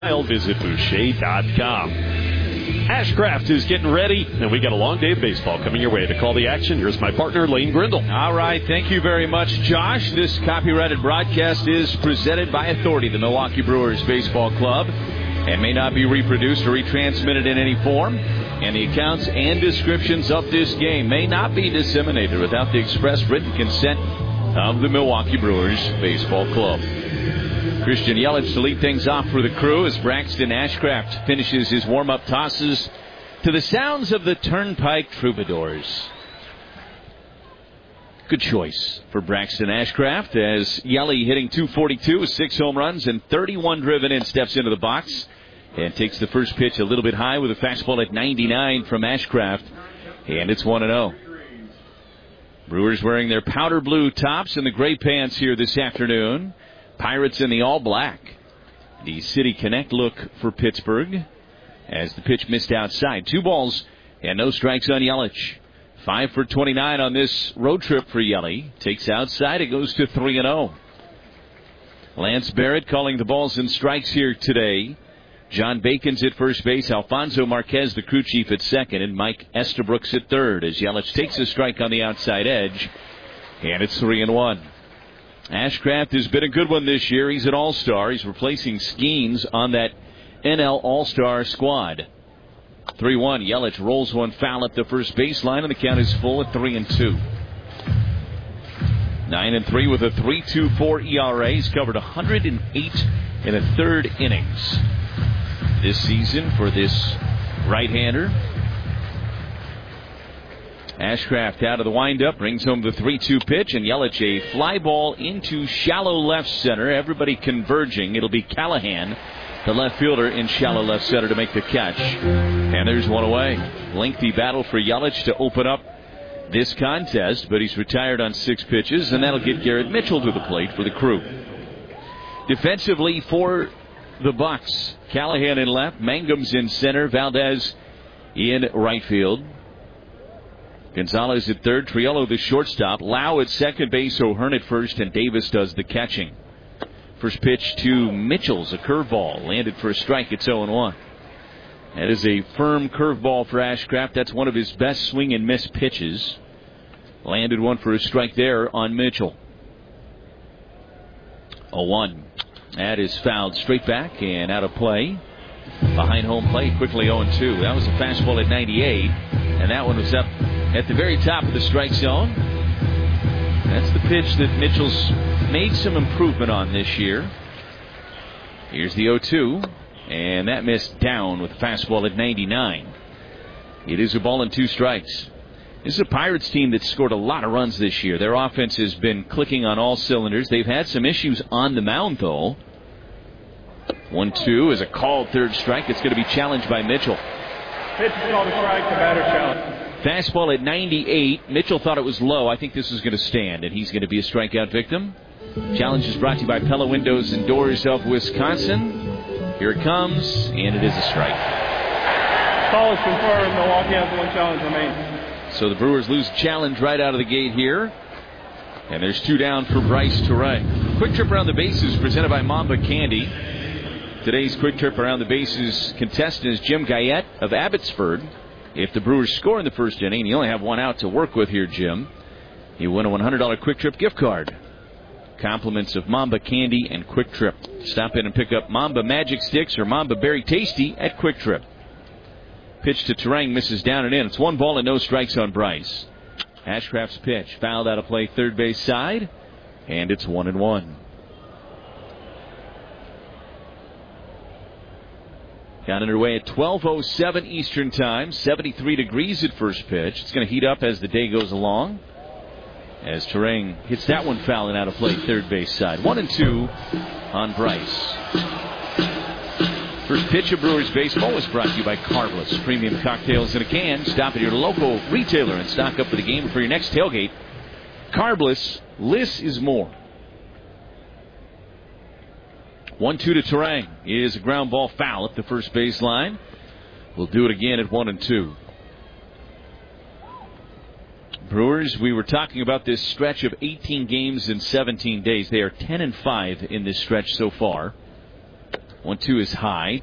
Visit Boucher.com. Ashcraft is getting ready, and we got a long day of baseball coming your way. To call the action, here's my partner, Lane Grindle. All right, thank you very much, Josh. This copyrighted broadcast is presented by authority, the Milwaukee Brewers Baseball Club, and may not be reproduced or retransmitted in any form. And the accounts and descriptions of this game may not be disseminated without the express written consent of the Milwaukee Brewers Baseball Club. Christian Yelich to lead things off for the crew as Braxton Ashcraft finishes his warm-up tosses to the sounds of the Turnpike Troubadours. Good choice for Braxton Ashcraft as Yelich hitting .242 with 6 home runs and 31 driven in, steps into the box and takes the first pitch a little bit high with a fastball at 99 from Ashcraft, and it's 1-0. Brewers wearing their powder blue tops and the gray pants here this afternoon. Pirates in the all-black. The City Connect look for Pittsburgh as the pitch missed outside. 2 balls and no strikes on Yelich. 5 for 29 on this road trip for Yelich. Takes outside. It goes to 3-0. Lance Barrett calling the balls and strikes here today. John Bacon's at first base. Alfonso Marquez, the crew chief, at second. And Mike Estabrooks at third as Yelich takes a strike on the outside edge. And it's 3-1. Ashcraft has been a good one this year. He's an all-star. He's replacing Skeens on that NL all-star squad. 3-1. Yelich rolls one foul at the first baseline, and the count is full at 3-2. 9-3 with a 3.24 ERA. He's covered 108 in a third innings this season for this right-hander. Ashcraft out of the windup, brings home the 3-2 pitch, and Yelich a fly ball into shallow left center. Everybody converging. It'll be Callahan, the left fielder, in shallow left center to make the catch. And there's one away. Lengthy battle for Yelich to open up this contest, but he's retired on 6 pitches, and that'll get Garrett Mitchell to the plate for the crew. Defensively for the Bucks, Callahan in left, Mangum's in center, Valdez in right field. Gonzalez at third, Triello the shortstop, Lau at second base, O'Hearn at first, and Davis does the catching. First pitch to Mitchell's a curveball, landed for a strike. It's 0-1. That is a firm curveball for Ashcraft. That's one of his best swing and miss pitches. Landed one for a strike there on Mitchell. 0-1. That is fouled straight back and out of play. Behind home plate, quickly 0-2. That was a fastball at 98, and that one was up at the very top of the strike zone. That's the pitch that Mitchell's made some improvement on this year. Here's the 0-2, and that missed down with a fastball at 99. It is a ball and 2 strikes. This is a Pirates team that scored a lot of runs this year. Their offense has been clicking on all cylinders. They've had some issues on the mound, though. 1-2 is a called third strike. It's going to be challenged by Mitchell. Pitch is called a strike, the batter challenge. Fastball at 98. Mitchell thought it was low. I think this is going to stand, and he's going to be a strikeout victim. Challenge is brought to you by Pella Windows and Doors of Wisconsin. Here it comes, and it is a strike. Call is confirmed. Milwaukee has 1 challenge remaining. So the Brewers lose challenge right out of the gate here. And there's 2 down for Bryce Terang. Quick trip around the bases presented by Mamba Candy. Today's quick trip around the bases contestant is Jim Guyette of Abbotsford. If the Brewers score in the first inning, you only have 1 out to work with here, Jim, you win a $100 Quick Trip gift card. Compliments of Mamba Candy and Quick Trip. Stop in and pick up Mamba Magic Sticks or Mamba Berry Tasty at Quick Trip. Pitch to Terang, misses down and in. It's 1 ball and no strikes on Bryce. Ashcraft's pitch fouled out of play, third base side, and it's 1-1. Got underway at 12:07 Eastern Time. 73 degrees at first pitch. It's going to heat up as the day goes along. As Terang hits that one foul and out of play, third base side. 1-2 on Bryce. First pitch of Brewers baseball was brought to you by Carbliss. Premium cocktails in a can. Stop at your local retailer and stock up for the game for your next tailgate. Carbliss, less is more. 1-2 to Terang. It is a ground ball foul at the first baseline. We'll do it again at 1-2. Brewers, we were talking about this stretch of 18 games in 17 days. They are 10-5 in this stretch so far. 1-2 is high.